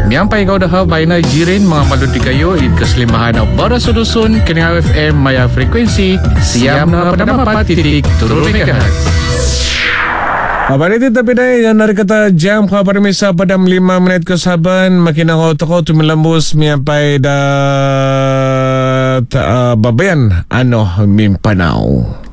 Miampai kau dah baina jirin mga maluti kayo id kaslimahan ng Bara Solusun Kiningaw FM maya frekuensi siam na pada 4.7 megahertz. Itu tapi dah yang dari kata jam khabar misa pada 5 menit ke saban makin ako tu melambus miampai da babayan ano mimpanau.